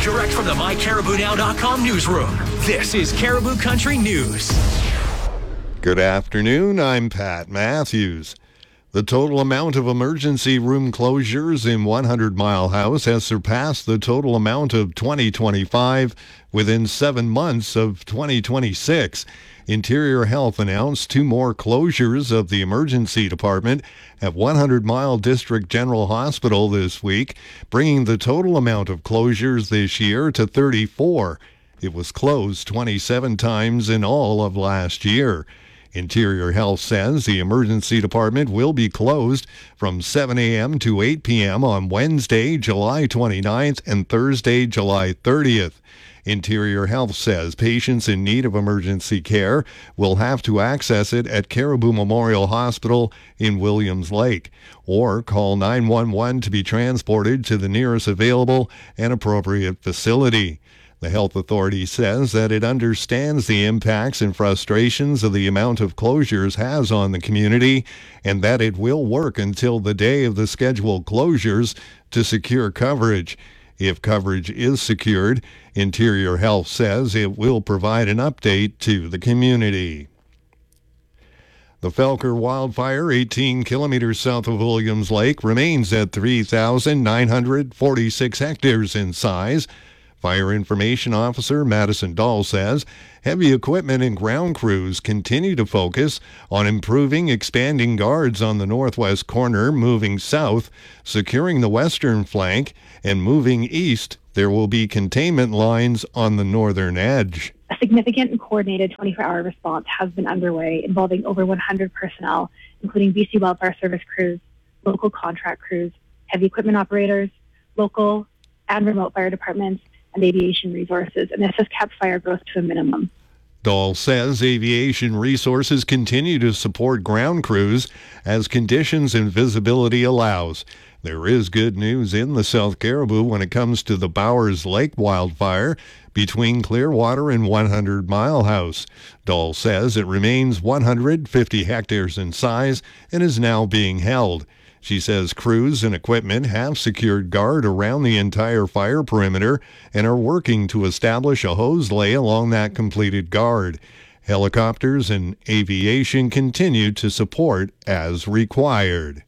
direct from the MyCaribouNow.com newsroom. This is Caribou Country News. Good afternoon, I'm Pat Matthews. The total amount of emergency room closures in 100 Mile House has surpassed the total amount of 2025 within 7 months of 2026. Interior Health announced 2 more closures of the emergency department at 100 Mile District General Hospital this week, bringing the total amount of closures this year to 34. It was closed 27 times in all of last year. Interior Health says the emergency department will be closed from 7 a.m. to 8 p.m. on Wednesday, July 29th and Thursday, July 30th. Interior Health says patients in need of emergency care will have to access it at Caribou Memorial Hospital in Williams Lake or call 911 to be transported to the nearest available and appropriate facility. The health authority says that it understands the impacts and frustrations of the amount of closures has on the community and that it will work until the day of the scheduled closures to secure coverage. If coverage is secured, Interior Health says it will provide an update to the community. The Felker wildfire, 18 kilometers south of Williams Lake, remains at 3,946 hectares in size. Fire Information Officer Madison Dahl says heavy equipment and ground crews continue to focus on improving expanding guards on the northwest corner, moving south, securing the western flank, and moving east. There will be containment lines on the northern edge. A significant and coordinated 24-hour response has been underway involving over 100 personnel, including BC Wildfire Service crews, local contract crews, heavy equipment operators, local and remote fire departments, and aviation resources, and this has kept fire growth to a minimum. Dahl says aviation resources continue to support ground crews as conditions and visibility allows. There is good news in the South Caribou when it comes to the Bowers Lake wildfire between Clearwater and 100 Mile House. Dahl says it remains 150 hectares in size and is now being held. She says crews and equipment have secured guard around the entire fire perimeter and are working to establish a hose lay along that completed guard. Helicopters and aviation continue to support as required.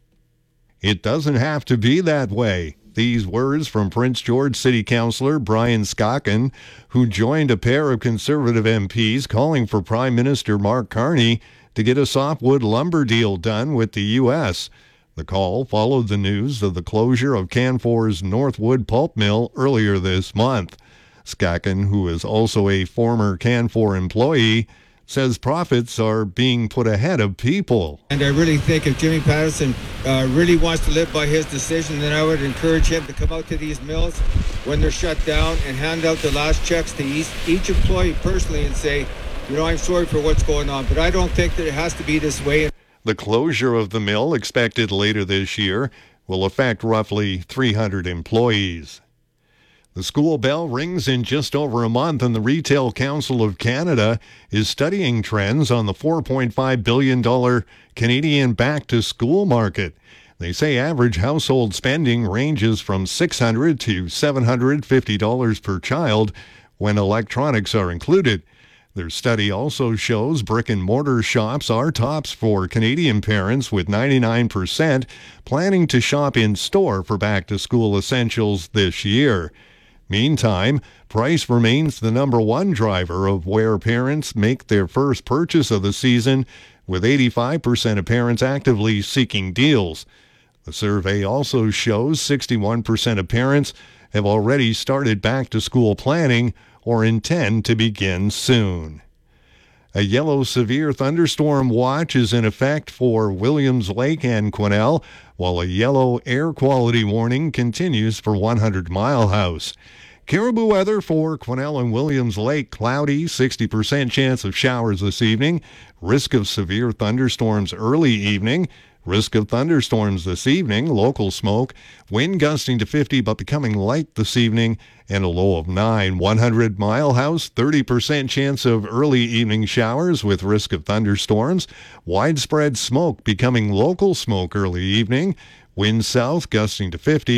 It doesn't have to be that way. These words from Prince George City Councillor Brian Scotkin, who joined a pair of Conservative MPs calling for Prime Minister Mark Carney to get a softwood lumber deal done with the U.S. The call followed the news of the closure of Canfor's Northwood pulp mill earlier this month. Scotkin, who is also a former Canfor employee, says profits are being put ahead of people. And I really think if Jimmy Patterson really wants to live by his decision, then I would encourage him to come out to these mills when they're shut down and hand out the last checks to each employee personally and say, you know, I'm sorry for what's going on, but I don't think that it has to be this way. The closure of the mill, expected later this year, will affect roughly 300 employees. The school bell rings in just over a month, and the Retail Council of Canada is studying trends on the $4.5 billion Canadian back-to-school market. They say average household spending ranges from $600 to $750 per child when electronics are included. Their study also shows brick-and-mortar shops are tops for Canadian parents, with 99% planning to shop in-store for back-to-school essentials this year. Meantime, price remains the number one driver of where parents make their first purchase of the season, with 85% of parents actively seeking deals. The survey also shows 61% of parents have already started back-to-school planning or intend to begin soon. A yellow severe thunderstorm watch is in effect for Williams Lake and Quesnel, while a yellow air quality warning continues for 100 Mile House. Caribou weather for Quesnel and Williams Lake: cloudy, 60% chance of showers this evening, risk of severe thunderstorms early evening, risk of thunderstorms this evening, local smoke, wind gusting to 50 but becoming light this evening, and a low of 9. 100 Mile House, 30% chance of early evening showers with risk of thunderstorms, widespread smoke becoming local smoke early evening, wind south gusting to 50,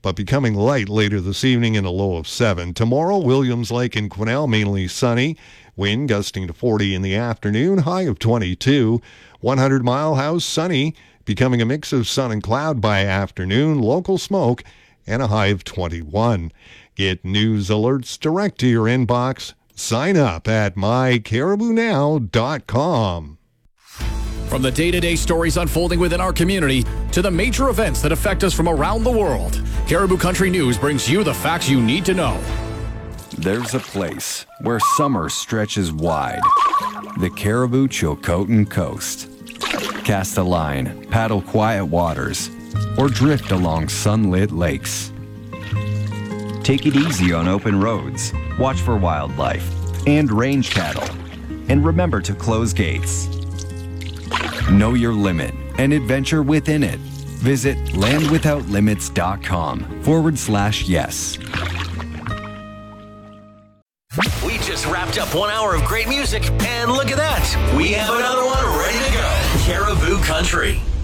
but becoming light later this evening in a low of 7. Tomorrow, Williams Lake and Quesnel mainly sunny. Wind gusting to 40 in the afternoon, high of 22. 100 Mile House sunny, becoming a mix of sun and cloud by afternoon, local smoke, and a high of 21. Get news alerts direct to your inbox. Sign up at mycaribounow.com. From the day-to-day stories unfolding within our community to the major events that affect us from around the world, Caribou Country News brings you the facts you need to know. There's a place where summer stretches wide. The Caribou Chilcotin Coast. Cast a line, paddle quiet waters, or drift along sunlit lakes. Take it easy on open roads, watch for wildlife and range cattle, and remember to close gates. Know your limit and adventure within it. Visit landwithoutlimits.com/yes. We just wrapped up 1 hour of great music, and look at that. We have another one ready to go. Caribou Country.